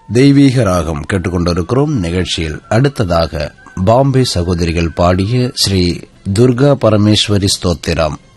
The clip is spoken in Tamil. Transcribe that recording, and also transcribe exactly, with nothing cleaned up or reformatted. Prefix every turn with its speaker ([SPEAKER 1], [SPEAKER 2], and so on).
[SPEAKER 1] தெய்வீக ராகம் கேட்டுக்கொண்டிருக்கிறோம். நிகழ்ச்சியில் அடுத்ததாக பாம்பே சகோதரிகள் பாடிய ஸ்ரீ துர்கா பரமேஸ்வரி ஸ்தோத்திரம்.